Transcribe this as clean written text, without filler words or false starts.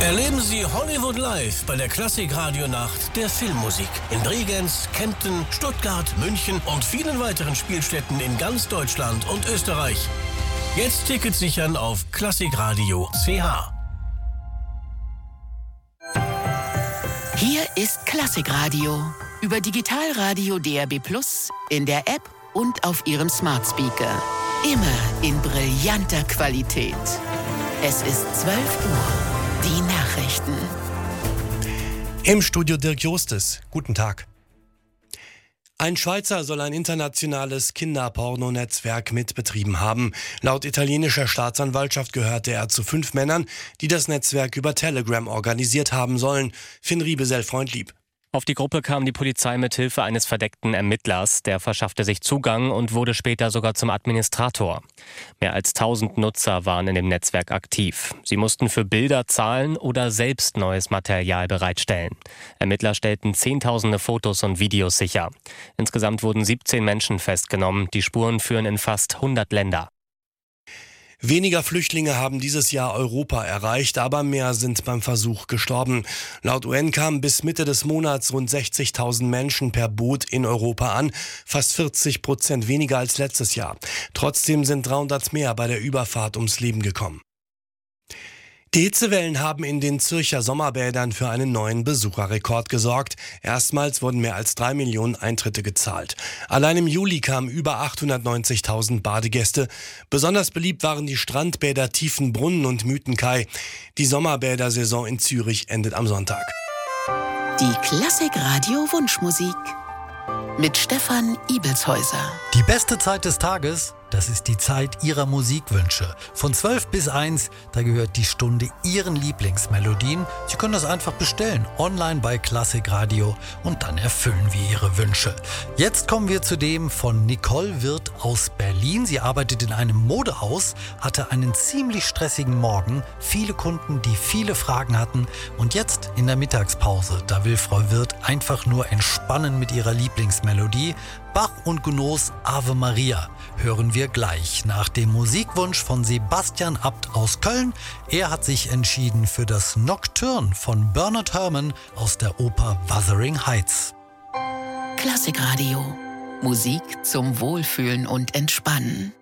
Erleben Sie Hollywood Live bei der Klassik-Radio-Nacht der Filmmusik in Bregenz, Kempten, Stuttgart, München und vielen weiteren Spielstätten in ganz Deutschland und Österreich. Jetzt Tickets sichern auf klassikradio.ch. Hier ist Klassikradio über Digitalradio DAB+, in der App und auf Ihrem Smart Speaker. Immer in brillanter Qualität. Es ist 12 Uhr. Die Nachrichten. Im Studio Dirk Justes. Guten Tag. Ein Schweizer soll ein internationales Kinderpornonetzwerk mitbetrieben haben. Laut italienischer Staatsanwaltschaft gehörte er zu 5 Männern, die das Netzwerk über Telegram organisiert haben sollen. Finn Riebesell, Freundlieb. Auf die Gruppe kam die Polizei mit Hilfe eines verdeckten Ermittlers. Der verschaffte sich Zugang und wurde später sogar zum Administrator. Mehr als 1000 Nutzer waren in dem Netzwerk aktiv. Sie mussten für Bilder zahlen oder selbst neues Material bereitstellen. Ermittler stellten Zehntausende Fotos und Videos sicher. Insgesamt wurden 17 Menschen festgenommen. Die Spuren führen in fast 100 Länder. Weniger Flüchtlinge haben dieses Jahr Europa erreicht, aber mehr sind beim Versuch gestorben. Laut UN kamen bis Mitte des Monats rund 60.000 Menschen per Boot in Europa an, fast 40% weniger als letztes Jahr. Trotzdem sind 300 mehr bei der Überfahrt ums Leben gekommen. Die Hitzewellen haben in den Zürcher Sommerbädern für einen neuen Besucherrekord gesorgt. Erstmals wurden mehr als 3 Millionen Eintritte gezahlt. Allein im Juli kamen über 890.000 Badegäste. Besonders beliebt waren die Strandbäder Tiefenbrunnen und Mythenkai. Die Sommerbädersaison in Zürich endet am Sonntag. Die Klassikradio Wunschmusik mit Stefan Ibelshäuser. Die beste Zeit des Tages, das ist die Zeit Ihrer Musikwünsche. Von 12 bis 1, da gehört die Stunde Ihren Lieblingsmelodien. Sie können das einfach bestellen, online bei Klassikradio, und dann erfüllen wir Ihre Wünsche. Jetzt kommen wir zu dem von Nicole Wirth aus Berlin. Sie arbeitet in einem Modehaus, hatte einen ziemlich stressigen Morgen, viele Kunden, die viele Fragen hatten. Und jetzt in der Mittagspause, da will Frau Wirth einfach nur entspannen mit ihrer Lieblingsmelodie. Bach und Gounod's Ave Maria hören wir gleich nach dem Musikwunsch von Sebastian Abt aus Köln. Er hat sich entschieden für das Nocturne von Bernard Herrmann aus der Oper Wuthering Heights. Klassikradio. Musik zum Wohlfühlen und Entspannen.